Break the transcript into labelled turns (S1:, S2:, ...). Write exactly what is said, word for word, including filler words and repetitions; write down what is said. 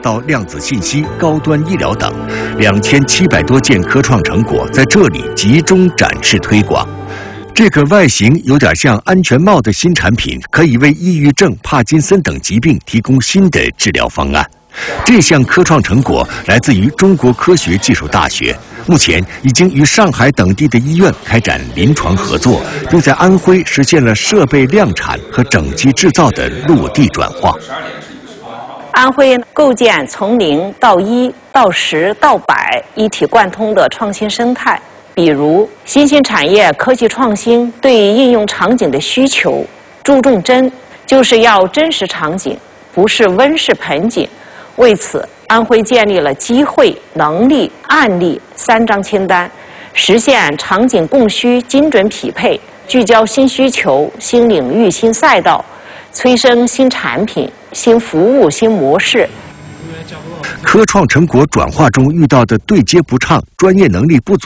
S1: 到量子信息、高端医疗等，两千七百多件科创成果在这里集中展示推广。这个外形有点像安全帽的新产品，可以为抑郁症、帕金森等疾病提供新的治疗方案。这项科创成果来自于中国科学技术大学，目前已经与上海等地的医院开展临床合作，并在安徽实现了设备量产和整机制造的落地转化。
S2: 安徽构建从零到一到十到百一体贯通的创新生态，比如新兴产业科技创新对应用场景的需求，注重真，就是要真实场景，不是温室盆景。为此，安徽建立了机会、能力、案例三张清单，实现场景供需精准匹配，聚焦新需求、新领域、新赛道，催生新产品、新服务、新模式。
S1: 科创成果转化中遇到的对接不畅、专业能力不足